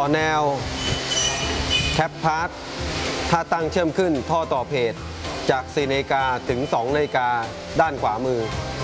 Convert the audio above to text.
แนวแคปพาร์ทถ้าตั้งเชื่อมขึ้นท่อต่อเพจจาก4 นาฬิกาถึง 2 นาฬิกาด้านขวามือ